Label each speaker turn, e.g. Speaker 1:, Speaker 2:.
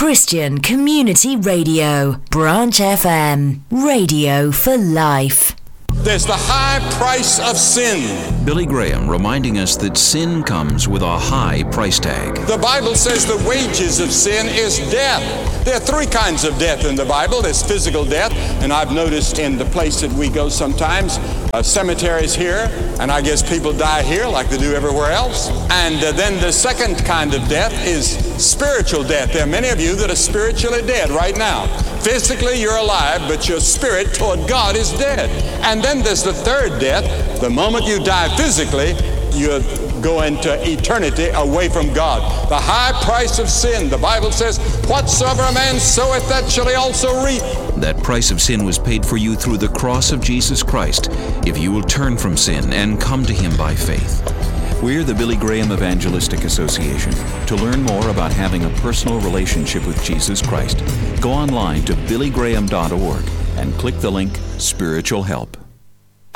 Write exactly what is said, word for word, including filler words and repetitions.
Speaker 1: Christian Community Radio, Branch F M, radio for life.
Speaker 2: There's the high price of sin.
Speaker 3: Billy Graham reminding us that sin comes with a high price tag.
Speaker 2: The Bible says the wages of sin is death. There are three kinds of death in the Bible. There's physical death, and I've noticed in the place that we go sometimes, uh, cemeteries here, and I guess people die here like they do everywhere else. And uh, then the second kind of death is spiritual death. There are many of you that are spiritually dead right now. Physically, you're alive, but your spirit toward God is dead. And then there's the third death. The moment you die physically, you go into eternity away from God. The high price of sin. The Bible says, whatsoever a man soweth, that shall he also reap.
Speaker 3: That price of sin was paid for you through the cross of Jesus Christ, if you will turn from sin and come to Him by faith. We're the Billy Graham Evangelistic Association. To learn more about having a personal relationship with Jesus Christ, go online to billy graham dot org and click the link Spiritual Help.